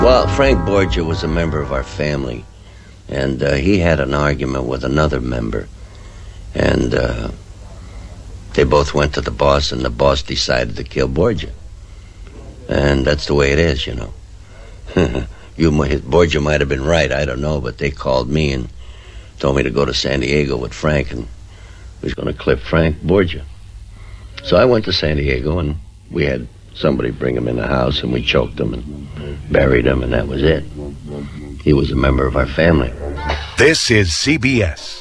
Well, Frank Borgia was a member of our family, and he had an argument with another member, and they both went to the boss, and the boss decided to kill Borgia. And that's the way it is, you know. Borgia might have been right, I don't know, but they called me and told me to go to San Diego with Frank, and we was going to clip Frank Borgia. So I went to San Diego, and we had somebody bring him in the house, and we choked him and buried him, and that was it. He was a member of our family. This is CBS.